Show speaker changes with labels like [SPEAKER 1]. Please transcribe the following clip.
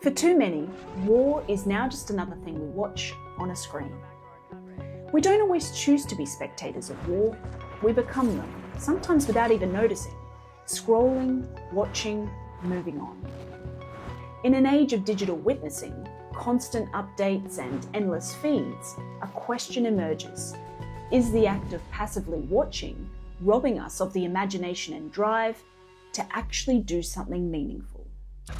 [SPEAKER 1] For too many, war is now just another thing we watch on a screen. We don't always choose to be spectators of war, we become them, sometimes without even noticing, scrolling, watching, moving on. In an age of digital witnessing, constant updates and endless feeds, a question emerges. Is the act of passively watching robbing us of the imagination and drive to actually do something meaningful?